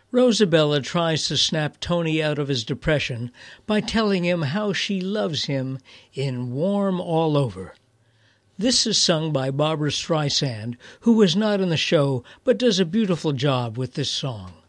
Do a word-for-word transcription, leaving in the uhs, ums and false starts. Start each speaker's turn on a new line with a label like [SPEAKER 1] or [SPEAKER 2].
[SPEAKER 1] Rosabella tries to snap Tony out of his depression by telling him how she loves him in Warm All Over. This is sung by Barbra Streisand, who was not in the show but does a beautiful job with this song.